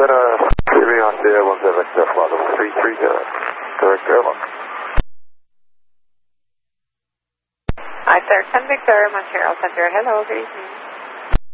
TV on Sierra 17 Flight 330, correct airlock. Hi, sir. 10 Victoria, Montreal Center. Hello, good evening.